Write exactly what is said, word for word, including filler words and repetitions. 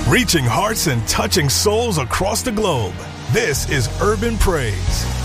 reaching hearts and touching souls across the globe. This is Urban Praise.